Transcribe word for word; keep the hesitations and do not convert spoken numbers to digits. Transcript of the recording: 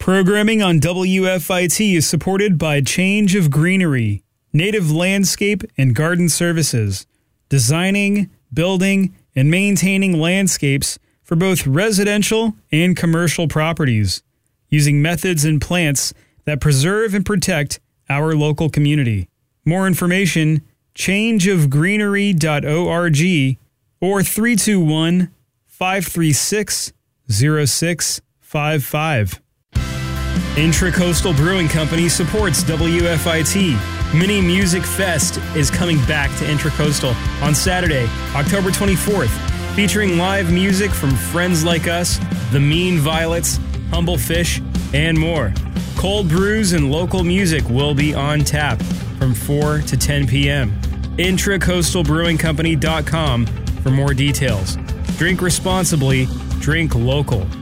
Programming on W F I T is supported by Change of Greenery, Native Landscape and Garden Services, designing, building, and maintaining landscapes for both residential and commercial properties, using methods and plants that preserve and protect our local community. More information, change of greenery dot org or three two one, five three six, zero six five five. Intracoastal Brewing Company supports W F I T. Mini Music Fest is coming back to Intracoastal on Saturday, October twenty-fourth, featuring live music from friends like us, The Mean Violets, Humble Fish, and more. Cold brews and local music will be on tap from four to ten p.m. Intracoastal Brewing Company dot com for more details. Drink responsibly, drink local.